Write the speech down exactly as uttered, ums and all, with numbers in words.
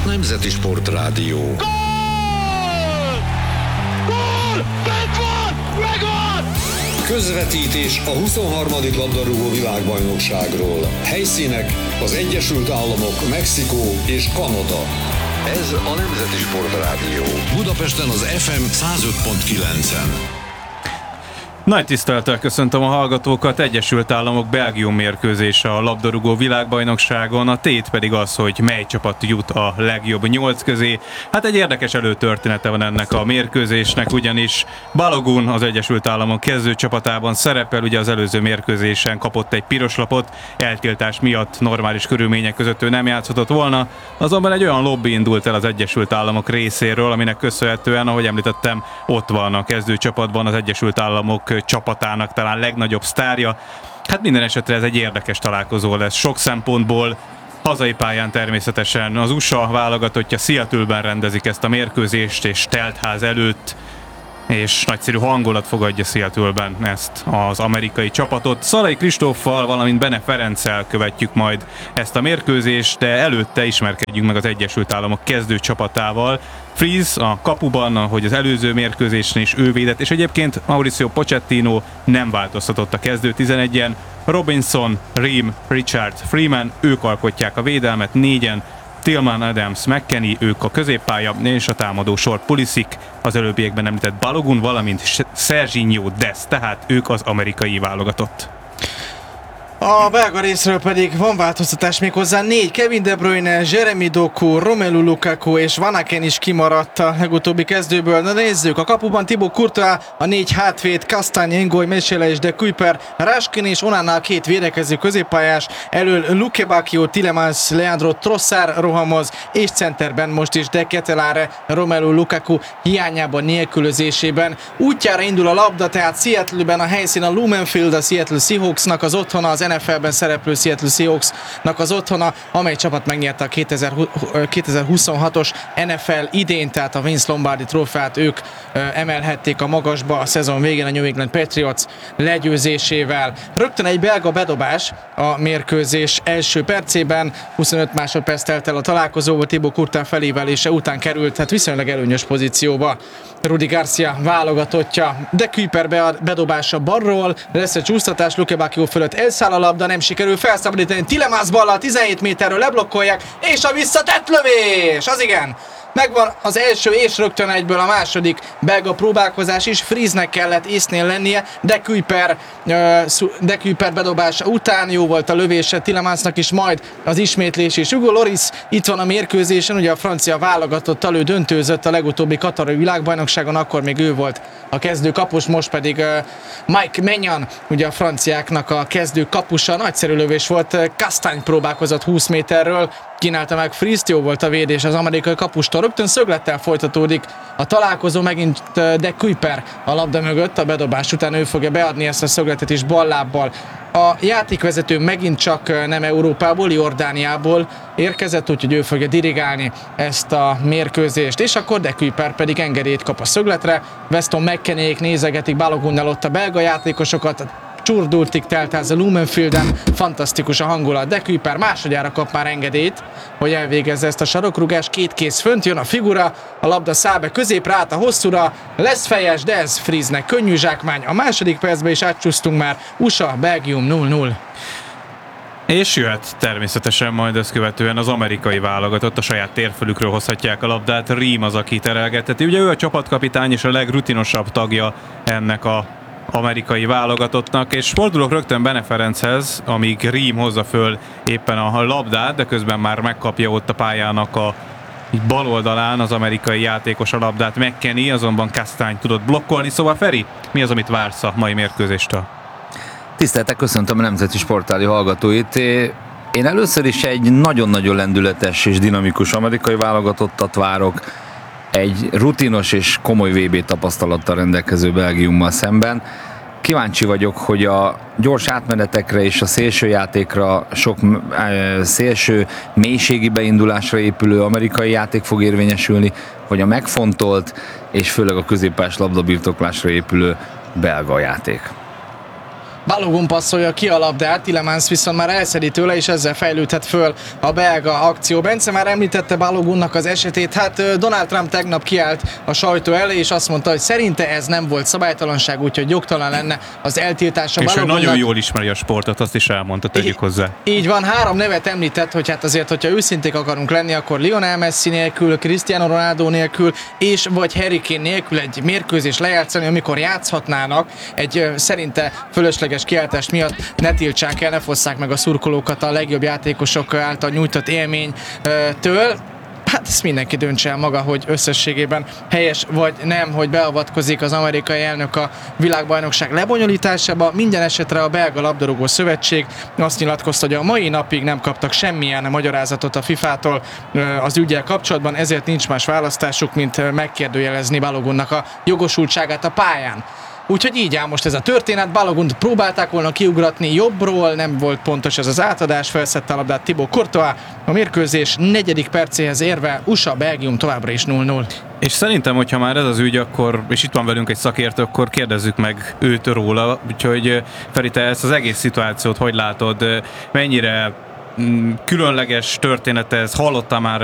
Nemzeti Sportrádió. Gól! Gól! Bent van! Megvan! Közvetítés a huszonharmadik labdarúgó világbajnokságról. Helyszínek az Egyesült Államok, Mexikó és Kanada. Ez a Nemzeti Sportrádió. Budapesten az ef em száz öt pont kilencen. Nagy tisztelettel köszöntöm a hallgatókat. Egyesült Államok Belgium mérkőzése a labdarúgó világbajnokságon, a tét pedig az, hogy mely csapat jut a legjobb nyolc közé. Hát egy érdekes előtörténete van ennek a mérkőzésnek, ugyanis Balogun az Egyesült Államok kezdőcsapatában szerepel, ugye az előző mérkőzésen kapott egy piros lapot, eltiltás miatt normális körülmények között ő nem játszhatott volna, azonban egy olyan lobby indult el az Egyesült Államok részéről, aminek köszönhetően, ahogy említettem, ott van a kezdőcsapatban az Egyesült Államok csapatának talán legnagyobb sztárja. Hát minden esetre ez egy érdekes találkozó lesz sok szempontból. Hazai pályán természetesen az u es á válogatottja Seattle-ben rendezik ezt a mérkőzést, és teltház előtt, és nagyszerű hangulat fogadja Seattle-ben ezt az amerikai csapatot. Szalai Kristóffal, valamint Bene Ferenccel követjük majd ezt a mérkőzést, de előtte ismerkedjünk meg az Egyesült Államok kezdő csapatával. Freeze a kapuban, ahogy az előző mérkőzésen is ő védett, és egyébként Mauricio Pochettino nem változtatott a kezdő tizenegyen. Robinson, Ream, Richard, Freeman, ők alkotják a védelmet, négyen. Tillman, Adams, McKennie, ők a középpálya, és a támadó sor Pulisic, az előbbiekben említett Balogun, valamint Serginho Dest, tehát ők az amerikai válogatott. A belga részről pedig van változtatás, méghozzá négy. Kevin De Bruyne, Jeremy Doku, Romelu Lukaku és Van Aken is kimaradt a legutóbbi kezdőből. Na nézzük, a kapuban Thibaut Courtois, a négy hátvéd, Castagne, Ngoy, Mechele és De Kuyper, Raskin és Onana, két védekező középpályás, elől Luke Bacchio, Tielemans, Leandro Trossard rohamoz, és centerben most is De Ketelaere, Romelu Lukaku hiányában, nélkülözésében. Útjára indul a labda, tehát Seattle-ben a helyszín a Lumen Field, a Seattle Seahawksnak az otthona, az en ef el-ben szereplő Seattle Seahawksnak az otthona, amely csapat megnyerte a kétezer-huszonhatos en ef el idén, tehát a Vince Lombardi trófeát ők emelhették a magasba a szezon végén a New England Patriots legyőzésével. Rögtön egy belga bedobás a mérkőzés első percében, huszonöt másodperc telt el a találkozóba, Thibaut Courtois felévelése után került, hát viszonylag előnyös pozícióba Rudi Garcia válogatottja. De Kuyper bedobása balról, lesz egy csúsztatás, Luke Bacchio fölött elszáll a labda, nem sikerül felszabadítani, Tielemans ballal tizenhét méterről leblokkolják, és a visszatett lövés, az igen! Megvan az első és rögtön egyből a második belga próbálkozás is, Freeze-nek kellett észnél lennie, de Kuyper, de Kuyper bedobása után jó volt a lövése Tielemansnak is, majd az ismétlés is. Hugo Lloris itt van a mérkőzésen, ugye a francia válogatottal ő döntőzött a legutóbbi katari világbajnokságon, akkor még ő volt a kezdő kapus, most pedig Mike Maignan, ugye a franciáknak a kezdő kapusa, nagyszerű lövés volt, Castagne próbálkozott húsz méterről, kínálta meg Freeze-t, jó volt a védés az amerikai kapustól. Rögtön szöglettel folytatódik a találkozó, megint De Kuyper a labda mögött, a bedobás után ő fogja beadni ezt a szögletet is ballábbal. A játékvezető megint csak nem Európából, Jordániából érkezett, úgyhogy ő fogja dirigálni ezt a mérkőzést, és akkor De Kuyper pedig engedélyt kap a szögletre. Weston McKenniék nézegetik Balogunnal ott a belga játékosokat, csurdultig teltház a Lumen Fielden, fantasztikus a hangulat. De Kuyper másodjára kap már engedélyt, hogy elvégezze ezt a sarokrúgást, két kéz fönt, jön a figura, a labda száll be középre, át a hosszúra, lesz fejes, de ez Freeze-nek könnyű zsákmány. A második percben is átcsúsztunk már, u es á, Belgium null null. És jöhet természetesen majd ezt követően az amerikai válogatott, a saját térfölükről hozhatják a labdát, Ream az, aki terelgeteti. Ugye ő a csapatkapitány és a legrutinosabb tagja ennek a amerikai válogatottnak, és fordulok rögtön Bene Ferenchez, amíg Ream hozza föl éppen a labdát, de közben már megkapja ott a pályának a bal oldalán az amerikai játékos a labdát, McKennie, azonban Castagne tudott blokkolni. Szóval Feri, mi az, amit vársz a mai mérkőzéstől? Tiszteltek, köszöntöm a Nemzeti Sportrádió hallgatóit. Én először is egy nagyon-nagyon lendületes és dinamikus amerikai válogatottat várok, egy rutinos és komoly vé bé tapasztalattal rendelkező Belgiummal szemben. Kíváncsi vagyok, hogy a gyors átmenetekre és a szélső játékra, sok szélső mélységi beindulásra épülő amerikai játék fog érvényesülni, vagy a megfontolt és főleg a középpályás labdabirtoklásra épülő belga játék. Balogun passzolja ki a labdát, Tielemans viszont már elszedi tőle, és ezzel fejlődhet föl a belga akció. Bence már említette Balogunnak az esetét, hát Donald Trump tegnap kiállt a sajtó elé, és azt mondta, hogy szerinte ez nem volt szabálytalanság, úgyhogy jogtalan lenne az eltiltása. És Balogunnak. ő nagyon jól ismeri a sportot, azt is elmondta, tegyük hozzá. Így van, három nevet említett, hogy hát azért, hogyha őszinték akarunk lenni, akkor Lionel Messi nélkül, Cristiano Ronaldo nélkül, és vagy Harry Kane nélkül egy mérkőzés lejátszani, amikor játszhatnának, egy szerinte fölösleges kiáltást miatt ne tiltsák el, ne fosszák meg a szurkolókat a legjobb játékosok által nyújtott élménytől. Hát ezt mindenki döntse el maga, hogy összességében helyes vagy nem, hogy beavatkozik az amerikai elnök a világbajnokság lebonyolításába. Minden esetre a belga labdarúgó szövetség azt nyilatkozta, hogy a mai napig nem kaptak semmilyen magyarázatot a fifától az üggyel kapcsolatban, ezért nincs más választásuk, mint megkérdőjelezni Balogunnak a jogosultságát a pályán. Úgyhogy így áll most ez a történet, Balogont próbálták volna kiugratni jobbról, nem volt pontos ez az átadás, felszedte a labdát Thibaut Courtois, a mérkőzés negyedik percéhez érve u es á Belgium továbbra is nulla nulla. És szerintem, hogyha már ez az ügy, akkor, és itt van velünk egy szakértő, akkor kérdezzük meg őt róla, úgyhogy Feri, te ezt az egész szituációt hogy látod, mennyire különleges történet ez, hallottál már